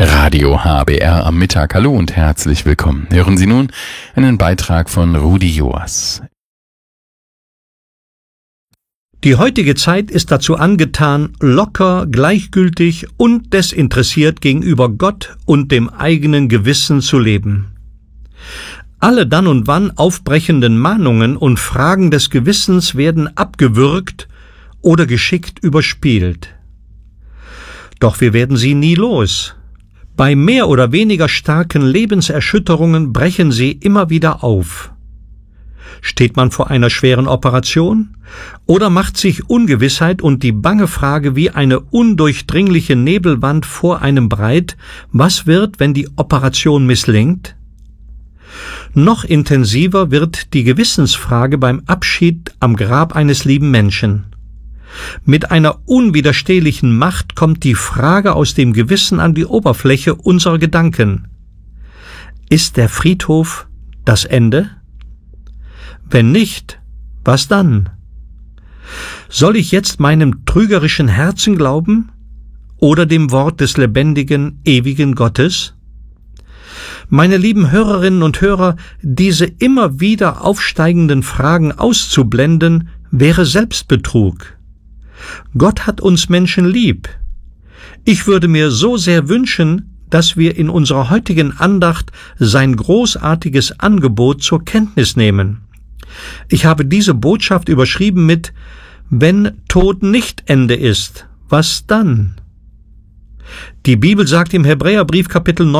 Radio HBR am Mittag. Hallo und herzlich willkommen. Hören Sie nun einen Beitrag von Rudi Joas. Die heutige Zeit ist dazu angetan, locker, gleichgültig und desinteressiert gegenüber Gott und dem eigenen Gewissen zu leben. Alle dann und wann aufbrechenden Mahnungen und Fragen des Gewissens werden abgewürgt oder geschickt überspielt. Doch wir werden sie nie los. Bei mehr oder weniger starken Lebenserschütterungen brechen sie immer wieder auf. Steht man vor einer schweren Operation? Oder macht sich Ungewissheit und die bange Frage wie eine undurchdringliche Nebelwand vor einem breit, was wird, wenn die Operation misslingt? Noch intensiver wird die Gewissensfrage beim Abschied am Grab eines lieben Menschen. Mit einer unwiderstehlichen Macht kommt die Frage aus dem Gewissen an die Oberfläche unserer Gedanken. Ist der Friedhof das Ende? Wenn nicht, was dann? Soll ich jetzt meinem trügerischen Herzen glauben oder dem Wort des lebendigen, ewigen Gottes? Meine lieben Hörerinnen und Hörer, diese immer wieder aufsteigenden Fragen auszublenden, wäre Selbstbetrug. Gott hat uns Menschen lieb. Ich würde mir so sehr wünschen, dass wir in unserer heutigen Andacht sein großartiges Angebot zur Kenntnis nehmen. Ich habe diese Botschaft überschrieben mit: Wenn Tod nicht Ende ist, was dann? Die Bibel sagt im Hebräerbrief Kapitel